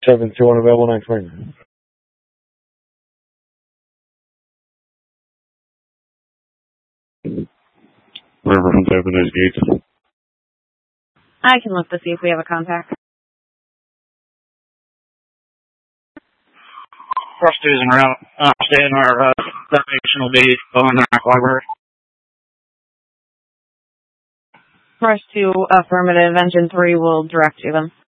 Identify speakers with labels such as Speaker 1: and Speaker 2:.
Speaker 1: 7-2 unavailable, 920.
Speaker 2: River from Japanese Gates.
Speaker 3: I can look to see if we have a contact.
Speaker 4: Cross 2 is en route. Stay in our destination will be Bowen Rack Library.
Speaker 3: Cross 2, affirmative. Engine 3 will direct you then.